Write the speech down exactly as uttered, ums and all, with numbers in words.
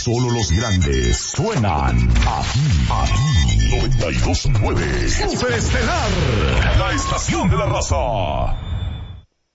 Solo los grandes suenan aquí, aquí. noventa y dos punto nueve. Superestelar, la estación de la raza.